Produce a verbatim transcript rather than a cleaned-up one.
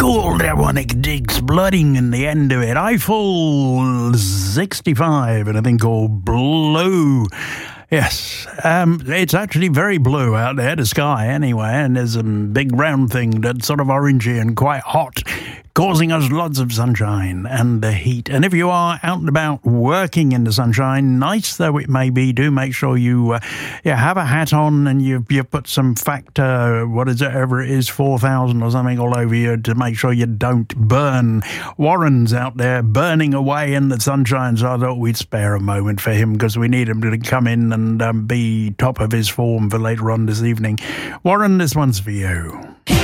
cool, that one exploding in the end of it. Eiffel sixty-five and a thing called Blue. Yes, um, it's actually very blue out there, the sky anyway, and there's a big round thing that's sort of orangey and quite hot, causing us lots of sunshine and the heat. And if you are out and about working in the sunshine, nice though it may be, do make sure you uh, yeah, have a hat on and you you put some factor, what is it, ever it is, four thousand or something all over you to make sure you don't burn. Warren's out there burning away in the sunshine, so I thought we'd spare a moment for him because we need him to come in and um, be top of his form for later on this evening. Warren, this one's for you.